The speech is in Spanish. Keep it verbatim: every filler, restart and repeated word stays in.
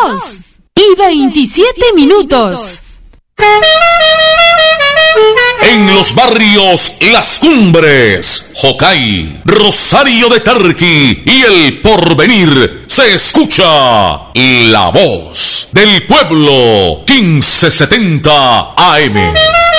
dos y veintisiete minutos. En los barrios Las Cumbres, Jocay, Rosario de Tarqui y El Porvenir se escucha la voz del pueblo quince setenta A M.